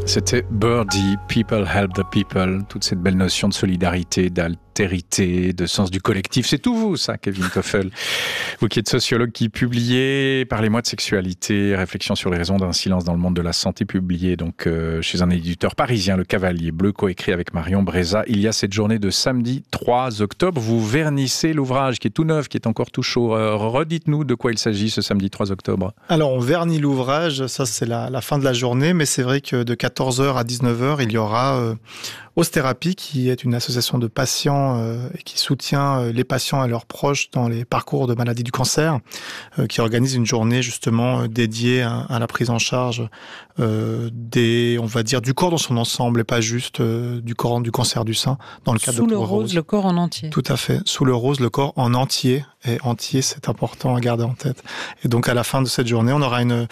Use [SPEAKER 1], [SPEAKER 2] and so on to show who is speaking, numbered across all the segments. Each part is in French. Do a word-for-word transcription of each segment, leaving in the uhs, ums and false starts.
[SPEAKER 1] C'était Birdie, People Help the People, toute cette belle notion de solidarité, d'altérité, de sens du collectif. C'est tout vous, ça, Kevin Toffel. Vous qui êtes sociologue, qui publiez Parlez-moi de sexualité, réflexion sur les raisons d'un silence dans le monde de la santé, publié donc euh, chez un éditeur parisien, Le Cavalier Bleu, coécrit avec Marion Breza. Il y a cette journée de samedi trois octobre. Vous vernissez l'ouvrage qui est tout neuf, qui est encore tout chaud. Euh, redites-nous de quoi il s'agit ce samedi trois octobre.
[SPEAKER 2] Alors, on vernit l'ouvrage, ça c'est la, la fin de la journée, mais c'est vrai que de quatorze heures à dix-neuf heures, il y aura euh, Ostérapi, qui est une association de patients euh, et qui soutient euh, les patients et leurs proches dans les parcours de maladie du cancer, euh, qui organise une journée justement euh, dédiée à, à la prise en charge euh, des, on va dire, du corps dans son ensemble et pas juste euh, du corps du cancer du sein dans le cadre
[SPEAKER 3] Sous
[SPEAKER 2] de
[SPEAKER 3] le rose,
[SPEAKER 2] rose,
[SPEAKER 3] le corps en entier.
[SPEAKER 2] Tout à fait. Sous le rose, le corps en entier. Et entier, c'est important à garder en tête. Et donc, à la fin de cette journée, on aura une,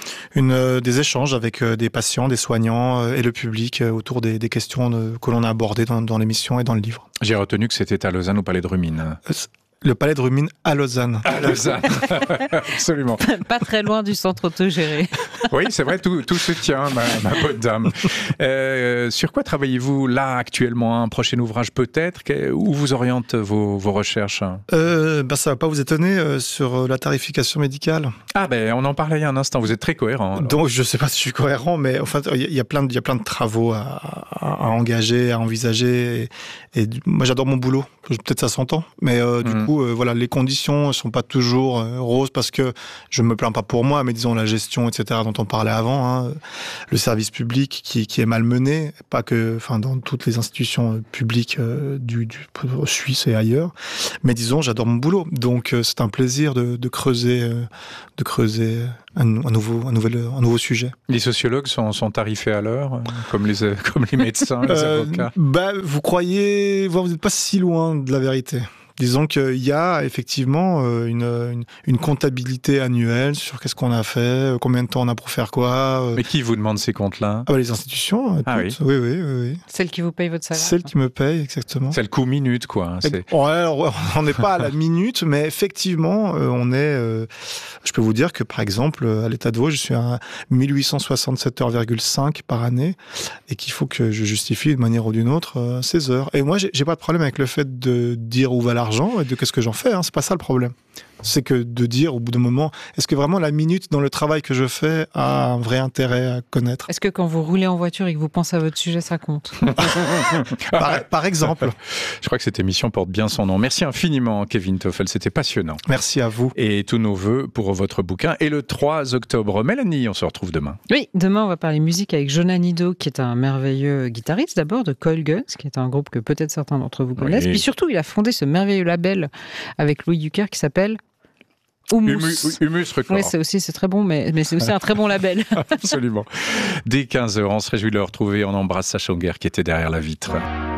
[SPEAKER 2] une, des échanges avec des patients, des soignants et le public autour des, des questions de, que l'on a abordées dans, dans l'émission et dans le livre.
[SPEAKER 1] J'ai retenu que c'était à Lausanne au Palais de Rumines.
[SPEAKER 2] Le Palais de Rumines à Lausanne.
[SPEAKER 1] À Lausanne, absolument.
[SPEAKER 3] Pas très loin du centre autogéré.
[SPEAKER 1] Oui, c'est vrai, tout, tout se tient, ma, ma bonne dame. Euh, sur quoi travaillez-vous là actuellement? Un prochain ouvrage peut-être? Où vous orientent vos, vos recherches?
[SPEAKER 2] euh, ben, Ça ne va pas vous étonner euh, sur la tarification médicale.
[SPEAKER 1] Ah ben, on en parlait il y a un instant, vous êtes très cohérent. Alors.
[SPEAKER 2] Donc, je ne sais pas si je suis cohérent, mais en fait, il y, y a plein de, il y a plein de travaux à, à, à engager, à envisager. Et, et moi, j'adore mon boulot. Peut-être ça s'entend, mais euh, du mmh. coup, Euh, voilà, les conditions ne sont pas toujours euh, roses parce que je ne me plains pas pour moi, mais disons la gestion, et cetera, dont on parlait avant, hein, le service public qui, qui est mal mené, pas que, enfin, dans toutes les institutions publiques euh, du, du Suisse et ailleurs, mais disons, j'adore mon boulot, donc euh, c'est un plaisir de, de creuser, euh, de creuser un, un, nouveau, un, nouvel, un nouveau sujet.
[SPEAKER 1] Les sociologues sont, sont tarifés à l'heure, comme les, comme les médecins, les
[SPEAKER 2] euh,
[SPEAKER 1] avocats.
[SPEAKER 2] Bah, vous croyez, vous n'êtes pas si loin de la vérité. Disons qu'il y a effectivement une, une, une comptabilité annuelle sur qu'est-ce qu'on a fait, combien de temps on a pour faire quoi.
[SPEAKER 1] Mais qui vous demande ces comptes-là?
[SPEAKER 2] Ah bah les institutions.
[SPEAKER 1] Ah
[SPEAKER 2] toutes. Oui. Oui, oui, oui, oui.
[SPEAKER 3] Celles qui vous payent votre salaire.
[SPEAKER 2] Celles qui me payent, exactement.
[SPEAKER 1] C'est le coût minute, quoi. C'est...
[SPEAKER 2] Ouais, alors, on n'est pas à la minute, mais effectivement, euh, on est... Euh, je peux vous dire que, par exemple, à l'État de Vaud, je suis à mille huit cent soixante-sept heures virgule cinq par année et qu'il faut que je justifie d'une manière ou d'une autre euh, ces heures. Et moi, j'ai, j'ai pas de problème avec le fait de dire où va l'argent et de qu'est-ce que j'en fais, hein, c'est pas ça le problème. C'est que de dire au bout d'un moment, est-ce que vraiment la minute dans le travail que je fais a un vrai intérêt à connaître?
[SPEAKER 3] Est-ce que quand vous roulez en voiture et que vous pensez à votre sujet, ça compte?
[SPEAKER 2] par, par exemple.
[SPEAKER 1] Je crois que cette émission porte bien son nom. Merci infiniment, Kevin Toffel, c'était passionnant.
[SPEAKER 2] Merci à vous.
[SPEAKER 1] Et tous nos vœux pour votre bouquin. Et le trois octobre, Mélanie, on se retrouve demain.
[SPEAKER 3] Oui, demain on va parler musique avec Jonas Nido, qui est un merveilleux guitariste d'abord de Coil Guns, qui est un groupe que peut-être certains d'entre vous connaissent. Oui. Puis surtout, il a fondé ce merveilleux label avec Louis Ducaire qui s'appelle Humus.
[SPEAKER 1] Humus, Humus Record.
[SPEAKER 3] Oui, c'est aussi c'est très bon, mais, mais c'est aussi un très bon label.
[SPEAKER 1] Absolument. Dès quinze heures, on se réjouit de le retrouver. On embrasse Sacha Unger qui était derrière la vitre.